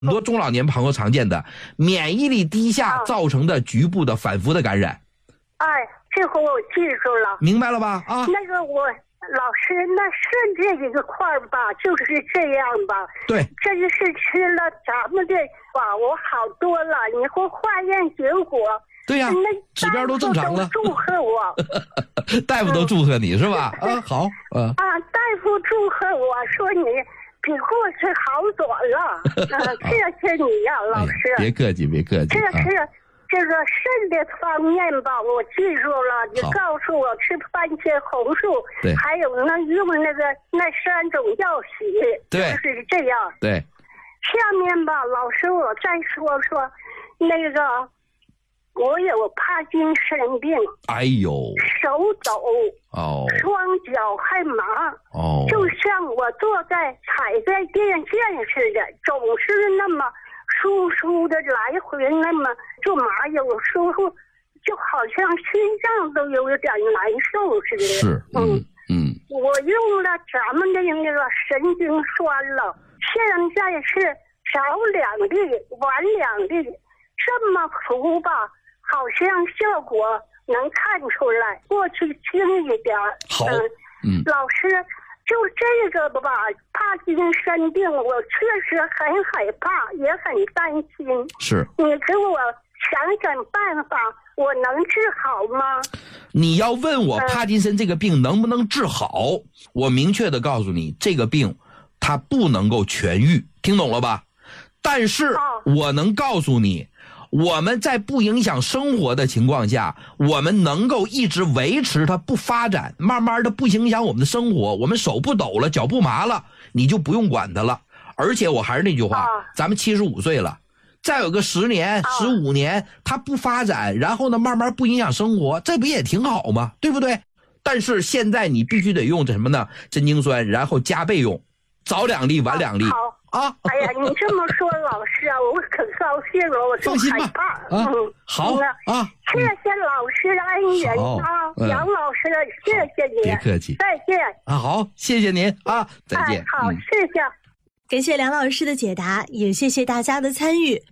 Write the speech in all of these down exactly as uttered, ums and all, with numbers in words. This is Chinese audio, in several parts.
很多中老年朋友常见的免疫力低下造成的局部的反复的感染。 哎，这回我记住了， 明白了吧？啊， 那个我老师，那是这一个块儿吧，就是这样吧。 对， 这就是吃了咱们的吧，我好多了。你给我化验结果， 对呀、啊，指标都正常了。 祝贺我， 大夫都祝贺你、嗯、是吧？啊，好，啊啊，大夫祝贺我说你比过去好多了，嗯，谢谢你呀、啊，老师、 哎。别客气，别客气。 这是、啊、这个肾的方面吧，我记住了。你告诉我吃番茄红素， 对， 还有那用那个那三种药洗， 对， 就是这样。 对。 下面吧，老师，我再说说那个。我有帕金森病， 哎呦， 手抖， 哦， 双脚还麻， 哦， 就像我坐在踩在电线似的，总是那么疏疏的来回，那么就麻，有时候就好像心脏都有点难受似的。 是，嗯嗯， 我用了咱们的那个神经栓了，现在是早两粒，晚两粒，这么服吧。好像效果能看出来，过去轻一点。 好，嗯， 老师，就这个吧，帕金森病，我确实很害怕，也很担心。 是， 你给我想想办法，我能治好吗？ 你要问我帕金森这个病能不能治好，嗯、我明确的告诉你，这个病它不能够痊愈，听懂了吧？但是我能告诉你。我们在不影响生活的情况下，我们能够一直维持它不发展，慢慢的不影响我们的生活，我们手不抖了，脚不麻了，你就不用管它了。而且我还是那句话，咱们七十五岁了，再有个十年、十五年，它不发展，然后呢，慢慢不影响生活，这不也挺好吗？对不对？但是现在你必须得用这什么呢？神经栓，然后加倍用，早两粒，晚两粒。啊！ 哎呀，你这么说，老师啊，我可高兴了，我就害怕。 啊、嗯，好啊， 谢谢老师恩人啊，杨、嗯、老师，谢谢你， 别客气， 再见啊，好，谢谢您啊，再见。 哎、好、嗯，谢谢， 感谢梁老师的解答，也谢谢大家的参与。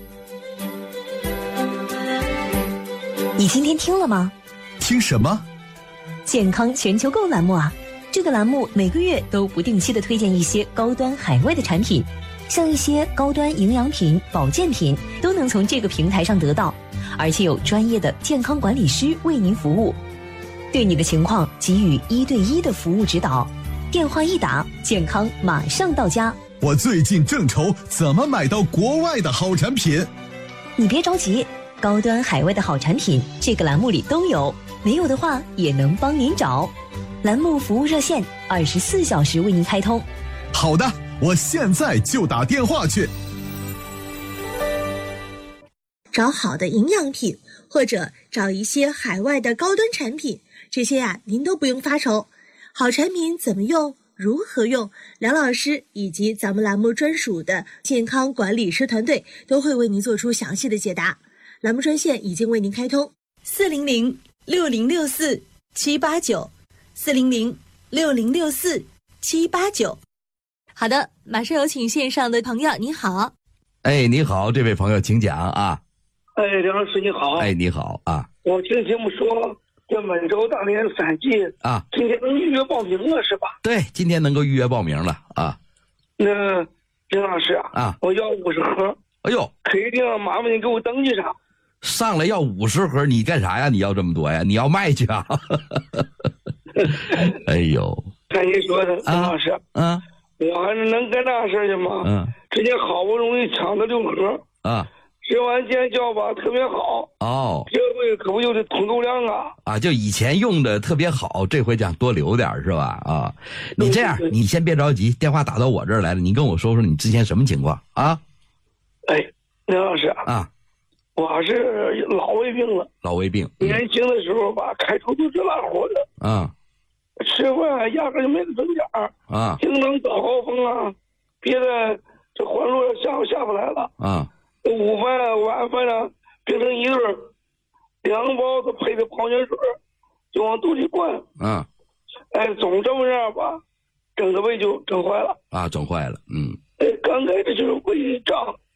你今天听了吗？ 听什么？ 健康全球购栏目啊。这个栏目每个月都不定期的推荐一些高端海外的产品，像一些高端营养品、保健品都能从这个平台上得到，而且有专业的健康管理师为您服务，对你的情况给予一对一的服务指导。电话一打，健康马上到家。 我最近正愁怎么买到国外的好产品。 你别着急，高端海外的好产品这个栏目里都有，没有的话也能帮您找。栏目服务热线二十四小时为您开通。 好的，我现在就打电话去。 找好的营养品，或者找一些海外的高端产品，这些呀、啊、您都不用发愁。好产品怎么用，如何用，梁老师以及咱们栏目专属的健康管理师团队都会为您做出详细的解答。栏目专线已经为您开通，四零零六零六四七八九。四零零六零六四七八九。好的，马上有请线上的朋友，你好。 哎，你好，这位朋友，请讲啊。 哎，梁老师你好。 哎，你好啊。 我听节目说，这满洲大连三季啊， 今天能预约报名了是吧？ 对，今天能够预约报名了啊。 那梁老师啊， 啊， 我要五十盒。 哎呦， 可一定麻烦你给我登记上。 上来要五十盒，你干啥呀？你要这么多呀？你要卖去啊？哎呦， 看您说的，梁老师， 嗯、啊， 我还能干大事去吗？ 嗯， 之前好不容易抢到六盒啊， 吃完见效吧，特别好哦， 这回可不就是通透量啊？ 啊，就以前用的特别好，这回想多留点是吧？啊，你这样，你先别着急，电话打到我这儿来了，你跟我说说你之前什么情况啊？ 哎，梁老师啊， 我是老胃病了， 老胃病， 嗯、年轻的时候吧，开出租车拉活的， 啊。 吃饭压根就没得准点儿啊， 经常早高峰啊，别的这环路下午下不来了啊， 午饭啊晚饭啊变成一顿，两包子配的矿泉水就往肚里灌， 啊， 哎，总这么样吧，整个胃就整坏了啊，整坏了，嗯， 哎，刚开始就是胃胀，